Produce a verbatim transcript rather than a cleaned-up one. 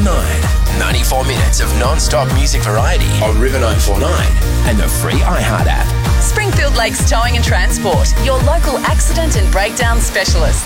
nine. ninety-four minutes of non-stop music variety on River nine four nine and the free iHeart app. Springfield Lakes Towing and Transport, your local accident and breakdown specialist.